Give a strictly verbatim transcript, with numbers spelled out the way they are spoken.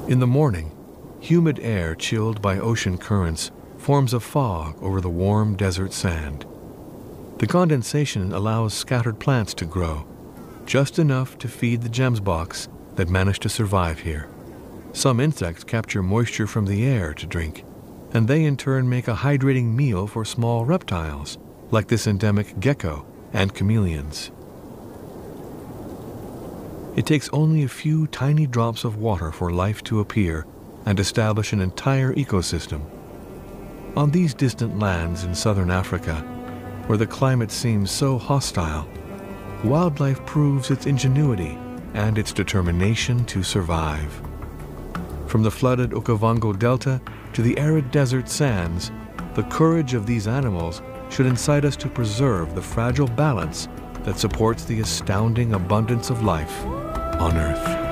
In the morning, humid air chilled by ocean currents forms a fog over the warm desert sand. The condensation allows scattered plants to grow, just enough to feed the gemsboks that manage to survive here. Some insects capture moisture from the air to drink, and they in turn make a hydrating meal for small reptiles, like this endemic gecko and chameleons. It takes only a few tiny drops of water for life to appear and establish an entire ecosystem. On these distant lands in southern Africa, where the climate seems so hostile, wildlife proves its ingenuity and its determination to survive. From the flooded Okavango Delta to the arid desert sands, the courage of these animals should incite us to preserve the fragile balance that supports the astounding abundance of life on Earth.